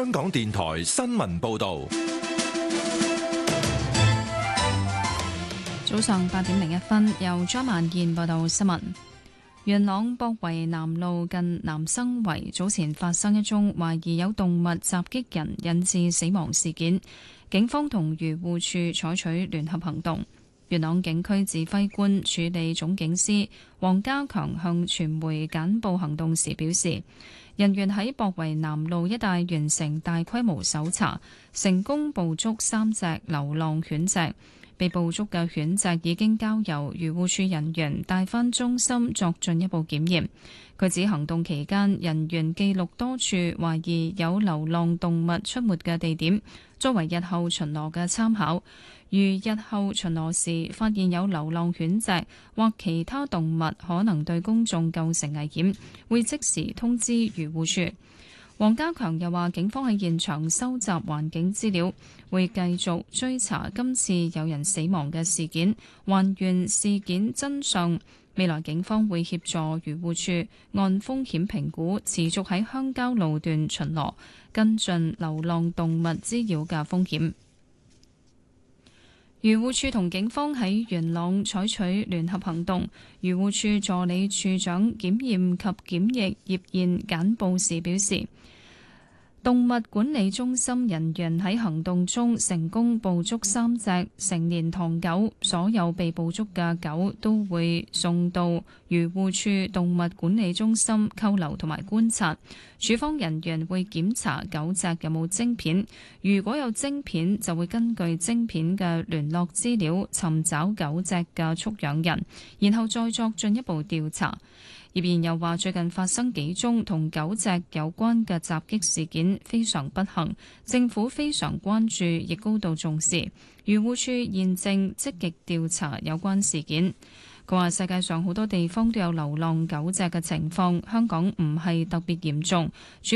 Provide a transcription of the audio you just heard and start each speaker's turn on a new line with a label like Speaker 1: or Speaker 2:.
Speaker 1: 香港電台新聞報道。
Speaker 2: 早上8:01，由張曼燕報道新聞。元朗博圍南路近南生圍早前發生一宗懷疑有動物襲擊人引致死亡事件，警方同漁護處採取聯合行動。元朗警區指揮官處理總警司黃家強向傳媒簡報行動時表示，人員喺博圍南路一帶完成大規模搜查，成功捕捉3隻流浪犬隻。被捕捉嘅犬隻已經交由漁護處人員帶返中心作進一步檢驗。佢指行動期間，人員記錄多處懷疑有流浪動物出沒嘅地點，作為日後巡邏嘅參考。如日後巡邏時發現有流浪犬隻或其他動物可能對公眾構成危險，會即時通知漁護處。黃家強又話，警方喺現場收集環境資料，會繼續追查今次有人死亡嘅事件，還原事件真相。未來警方會協助漁護處按風險評估，持續喺鄉郊路段巡邏，跟進流浪動物滋擾嘅風險。漁護處同警方喺元朗採取聯合行動。漁護處助理處長檢驗及檢疫葉燕簡報時表示，動物管理中心人員喺行動中成功捕捉3隻成年唐狗，所有被捕捉嘅狗都會送到漁護處動物管理中心扣留同埋觀察。處方人員會檢查狗隻有冇晶片，如果有晶片，就會根據晶片嘅聯絡資料尋找狗隻嘅畜養人，然後再作進一步調查。葉燕又話，最近發生幾宗同狗隻有關嘅襲擊事件，非常不幸，政府非常關注，亦高度重視。漁護處現正積極調查有關事件。佢話，世界上好多地方都有流浪狗隻嘅情況，香港唔係特別嚴重。